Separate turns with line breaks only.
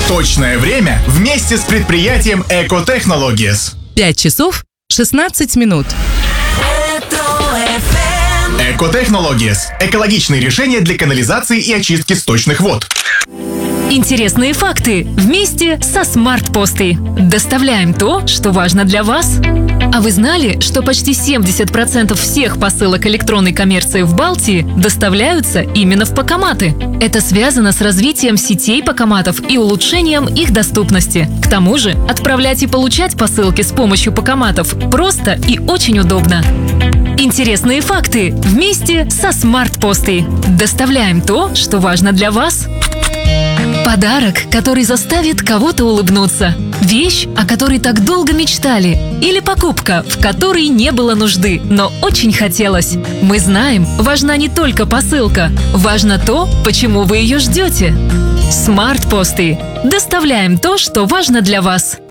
Точное время вместе с предприятием Eco Technologies.
5 часов 16 минут.
Eco Technologies – экологичные решения для канализации и очистки сточных вод.
Интересные факты вместе со Смарт-Постой. Доставляем то, что важно для вас. А вы знали, что почти 70% всех посылок электронной коммерции в Балтии доставляются именно в Покоматы? Это связано с развитием сетей Покоматов и улучшением их доступности. К тому же, отправлять и получать посылки с помощью Покоматов просто и очень удобно. Интересные факты вместе со Смарт-Постой. Доставляем то, что важно для вас. Подарок, который заставит кого-то улыбнуться. Вещь, о которой так долго мечтали. Или покупка, в которой не было нужды, но очень хотелось. Мы знаем, важна не только посылка. Важно то, почему вы ее ждете. Смарт-Посты. Доставляем то, что важно для вас.